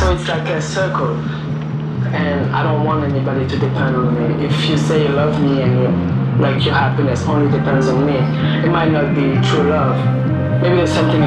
So it's like a circle. And I don't want anybody to depend on me. If you say you love me and like your happiness only depends on me, it might not be true love. Maybe there's something